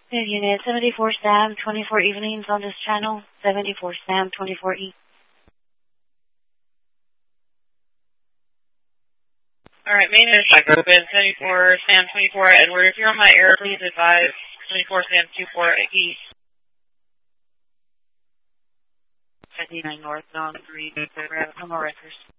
Good unit, 74 Sam, 24 evenings on this channel, 74 Sam, 24E. Alright, main is check open, 74 Sam, 24 Edward. If you're on my air, please advise 24 Sam, 24E. 59 north, on 3, Homo Rikers.